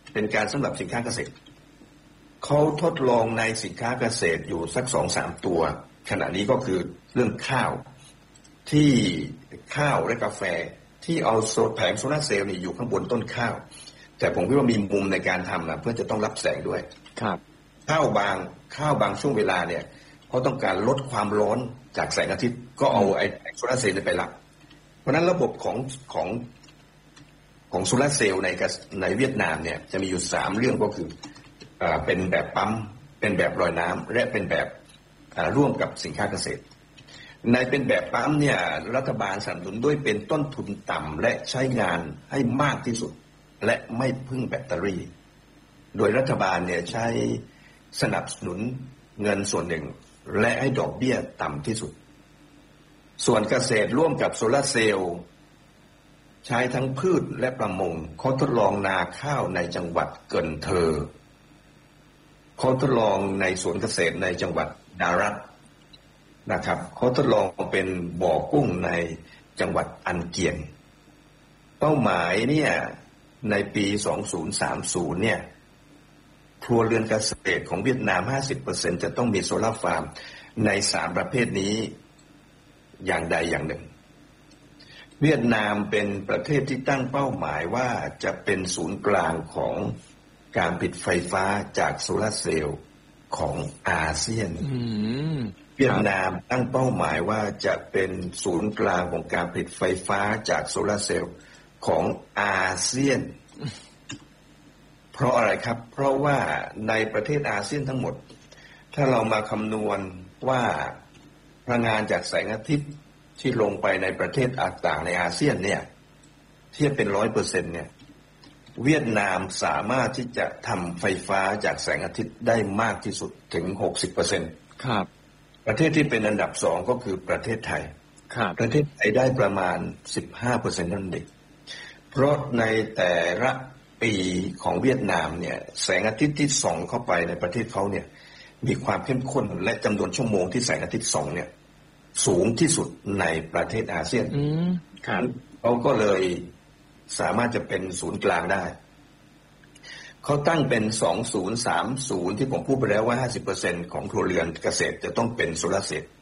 เป็นการสำหรับสินค้าเกษตรเขาทดลองในสินค้าเกษตรอยู่สัก 2-3 ตัวขณะนี้ก็คือเรื่องข้าวที่ข้าวและกาแฟที่เอาแผงโซลาร์เซลล์นี่อยู่ข้างบนต้นข้าวแต่ผมคิดว่ามีมุมในการทำนะเพื่อจะต้องรับแสงด้วยครับข้าวบางช่วงเวลาเนี่ยเขาต้องการลดความร้อนจากแสงอาทิตย์ก็เอาไอ้โซลาร์เซลล์ไปรับเพราะนั้นระบบของโซลาร์เซลล์ในเวียดนามเนี่ยจะมีอยู่3เรื่องก็คือเป็นแบบปั๊มเป็นแบบลอยน้ำและเป็นแบบร่วมกับสินค้าเกษตรในเป็นแบบปั๊มเนี่ยรัฐบาลสนับสนุนด้วยเป็นต้นทุนต่ำและใช้งานให้มากที่สุดและไม่พึ่งแบตเตอรี่โดยรัฐบาลเนี่ยใช้สนับสนุนเงินส่วนหนึ่งและให้ดอกเบี้ยต่ำที่สุดส่วนเกษตรร่วมกับโซลาร์เซลล์ใช้ทั้งพืชและประมงเขาทดลองนาข้าวในจังหวัดเกินเทอเขาทดลองในสวนเกษตรในจังหวัดดารัตนะครับเขาทดลองเป็นบ่อกุ้งในจังหวัดอันเกียนเป้าหมายเนี่ยในปี 2030 เนี่ยครัวเรือนเกษตรของเวียดนาม 50% จะต้องมีโซลาร์ฟาร์มใน3ประเภทนี้อย่างใดอย่างหนึ่งเวียดนามเป็นประเทศที่ตั้งเป้าหมายว่าจะเป็นศูนย์กลางของการผลิตไฟฟ้าจากโซลาร์เซลล์ของอาเซียนเวียดนามตั้งเป้าหมายว่าจะเป็นศูนย์กลางของการผลิตไฟฟ้าจากโซลาร์เซลล์ของอาเซียนเพราะอะไรครับเพราะว่าในประเทศอาเซียนทั้งหมดถ้าเรามาคำนวณว่าพลังงานจากแสงอาทิตย์ที่ลงไปในประเทศต่างๆในอาเซียนเนี่ยเทียบเป็น 100% เนี่ยเวียดนามสามารถที่จะทำไฟฟ้าจากแสงอาทิตย์ได้มากที่สุดถึง 60% ครับประเทศที่เป็นอันดับ2ก็คือประเทศไทยครับประเทศไทยได้ประมาณ 15% นั่นเองเพราะในแต่ละปีของเวียดนามเนี่ยแสงอาทิตย์ที่ส่องเข้าไปในประเทศเขาเนี่ยมีความเข้มข้นและจำนวนชั่วโมงที่แสงอาทิตย์ส่องเนี่ยสูงที่สุดในประเทศอาเซียนครับเขาก็เลยสามารถจะเป็นศูนย์กลางได้เขาตั้งเป็น 2030 ที่ผมพูดไปแล้วว่า 50% ของครัวเรือนเกษตรจะต้องเป็นโซลาร์เซลล์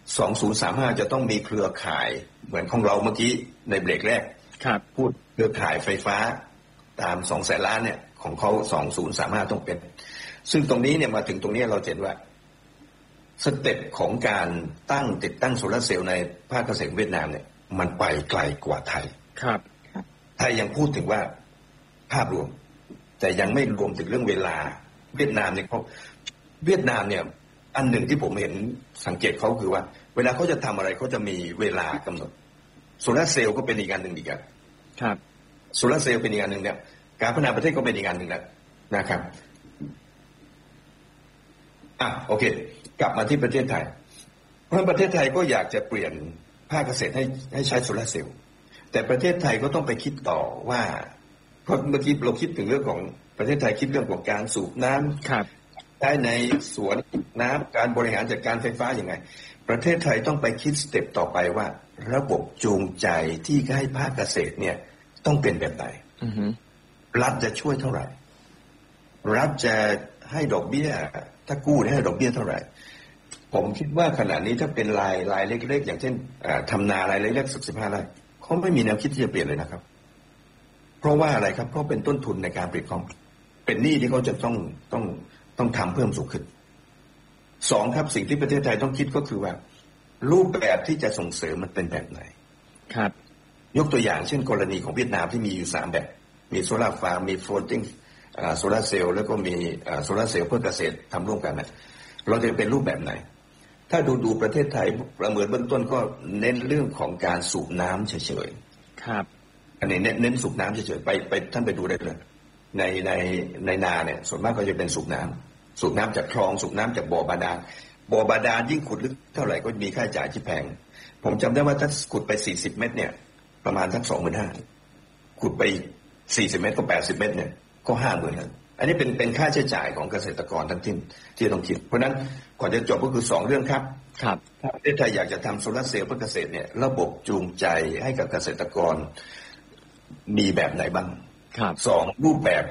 2035จะต้องมีเครือข่ายเหมือนของเราเมื่อกี้ในเบรกแรกพูดเครือข่ายไฟฟ้าตาม200,000 ล้านเนี่ยของเขา2035ต้องเป็นซึ่งตรงนี้เนี่ยมาถึงตรงนี้เราเห็นว่าสเต็ปของการติดตั้งโซลาร์เซลล์ในภาคเกษตรเวียดนามเนี่ยมันไปไกลกว่าไทยครับไทยยังพูดถึงว่าภาพรวมแต่ยังไม่รวมถึงเรื่องเวลาเวียดนามเนี่ยอันหนึ่งที่ผมเห็นสังเกตเขาคือว่าเวลาเขาจะทำอะไรเขาจะมีเวลากำหนดโซลาร์เซลล์ก็เป็นอีกอันหนึ่งครับโซลาร์เซลล์เป็นอีกอันหนึ่งเนี่ยการพัฒนาประเทศก็เป็นอีกอันหนึ่งนะครับโอเคกลับมาที่ประเทศไทยเพราะประเทศไทยก็อยากจะเปลี่ยนภาคเกษตรให้ใช้โซลาร์เซลล์แต่ประเทศไทยก็ต้องไปคิดต่อว่าเพราะเมื่อกี้เราคิดถึงเรื่องของประเทศไทยคิดเรื่องของการสูบน้ำได้ในสวนน้ำการบริหารจัดการไฟฟ้าอย่างไงประเทศไทยต้องไปคิดสเต็ปต่อไปว่าระบบจูงใจที่ให้ภาคเกษตรเนี่ยต้องเป็นแบบไหนรัฐจะช่วยเท่าไหร่รัฐจะให้ดอกเบี้ยถ้ากู้ให้ดอกเบี้ยเท่าไหร่ผมคิดว่าขณะนี้ถ้าเป็นรายเล็กๆอย่างเช่นทำนารายเล็กๆ15 ไร่เขาไม่มีแนวคิดที่จะเปลี่ยนเลยนะครับเพราะว่าอะไรครับเพราะเป็นต้นทุนในการผลิตของเป็นหนี้ที่เขาจะต้องทำเพิ่มสูงขึ้น2ครับสิ่งที่ประเทศไทยต้องคิดก็คือว่ารูปแบบที่จะส่งเสริมมันเป็นแบบไหนครับยกตัวอย่างเช่นกรณีของเวียดนามที่มีอยู่3แบบมีโซลาร์ฟาร์มมีโฟลติ้งโซลาร์เซลล์แล้วก็มีโซลาร์เซลล์เพื่อเกษตรทำร่วมกันนะเราจะเป็นรูปแบบไหนถ้าดูประเทศไทยประเมินเบื้องต้นก็เน้นเรื่องของการสูบน้ำเฉยๆครับอันนี้เน้นสูบน้ำเฉยๆไปท่านไปดูได้เลยในนาเนี่ยส่วนมากก็จะเป็นสูบน้ำจากคลองสูบน้ำจากบ่อบาดาลยิ่งขุดลึกเท่าไหร่ก็มีค่าใช้จ่ายที่แพงผมจำได้ว่าถ้าขุดไป40 เมตรเนี่ยประมาณสัก 25,000 ขุดไป40 เมตรก็80 เมตรเนี่ยก็50,000แล้วอันนี้เป็นค่าใช้จ่ายของเกษตรกรทั้งสิ้นที่ต้องคิดเพราะนั้นก่อนจะจบก็คือ2เรื่องครับถ้าประเทศไทยอยากจะทำโซลาร์เซลล์เพื่อเกษตรเนี่ยระบบจูงใจให้กับเกษตรกรมีแบบไหนบ้าง2รูปแบบ